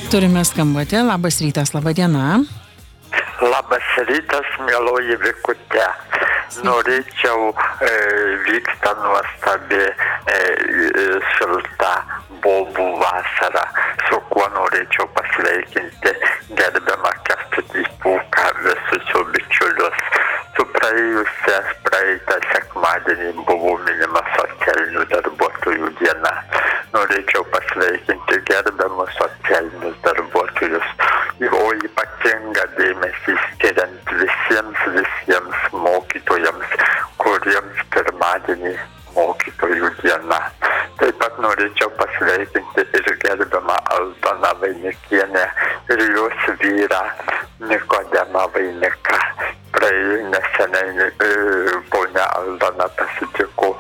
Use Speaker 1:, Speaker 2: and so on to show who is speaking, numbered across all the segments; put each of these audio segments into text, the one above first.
Speaker 1: Turime skambutį. Labas rytas, laba diena.
Speaker 2: Labas rytas, mieloji Vikute. Norėčiau, vyksta nuostabi šilta bobų vasara, su kuo norėčiau pasveikinti gerbiamą Kęstutį Pūką, visus jo bičiulius. Su praeitą sekmadienį buvo minima socialinių darbuotojų diena. Norėčiau pasveikinti gerbiamus socialinius darbuotojus, o ypatingą dėmesį skiriant visiems mokytojams, kuriems pirmadienį mokytojų diena. Taip pat norėčiau pasveikinti ir gerbiamą Aldoną Vainikienę ir jos vyrą Nikodemą Vainiką. Neseniai ponia Aldona pasitiko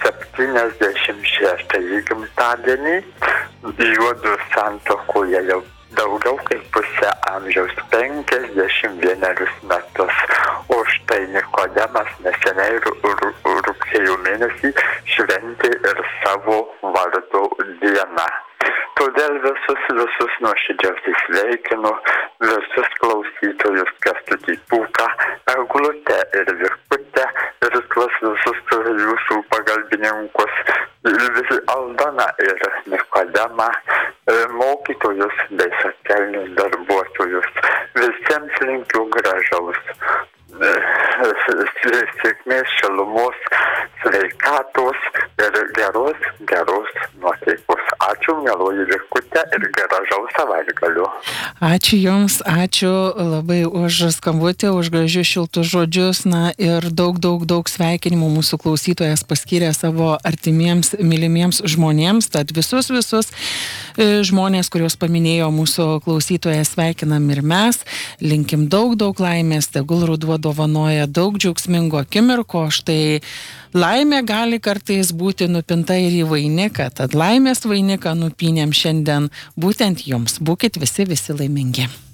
Speaker 2: 76 gimtadienį, juodu santuokoje jau daugiau kaip pusę amžiaus, 51 metus. O štai Nikodemas neseniai rugsėjo mėnesį šventė ir savo vardo dieną. Todėl visus nuoširdžiausiai sveikinu, visus klausytojus Kęstutį Pūką, Eglutę ir Vikutę ir tuos visus jūsų pagalbininkus, Aldoną ir Nikodemą, mokytojus bei socialinius darbuotojus. Visiems linkiu gražaus sėkmės, šilumos, sveikatos ir geros nuotaikos. Ačiū, mieloji Vikutė, ir gražaus savaitgalio.
Speaker 1: Ačiū Jums, ačiū labai už skambutį, už gražius šiltus žodžius, ir daug sveikinimų mūsų klausytojas paskyrė savo artimiems, mylimiems žmonėms, tad visus žmonės, kuriuos paminėjo mūsų klausytojas, sveikinam ir mes, linkim daug laimės, tegul ruduo dovanoja daug džiaugsmingo akimirko, štai laimė gali kartais būti nupinta ir į vainiką, tad laimės vainiką nupynėm šiandien būtent jums. Būkit visi laimingi.